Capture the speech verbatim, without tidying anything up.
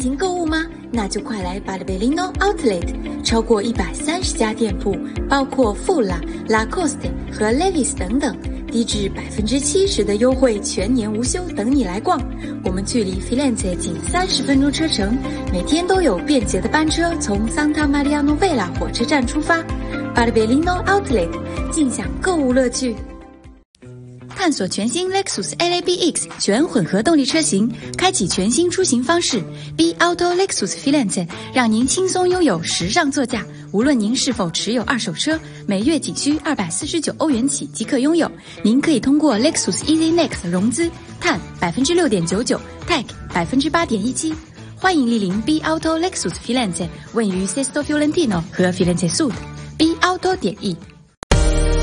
停购物吗？那就快来 Barbellino Outlet， 超过一百三十家店铺，包括 Fula、Lacoste 和 Levi's 等等，低至百分之七十的优惠，全年无休，等你来逛。我们距离 Firenze 仅三十分钟车程，每天都有便捷的班车从 Santa Maria Novella 火车站出发。Barbellino Outlet， 尽享购物乐趣。探索全新 Lexus L A B X 全混合动力车型，开启全新出行方式。B Auto Lexus Firenze 让您轻松拥有时尚座驾。无论您是否持有二手车，每月仅需二百四十九欧元起即可拥有。您可以通过 Lexus Easy Next 融资，碳百分之六点九九 ，Tech 百分之八点一七。欢迎莅临 B Auto Lexus Firenze， 位于 Sesto Fiorentino 和 Firenze Sud。B Auto 点 E。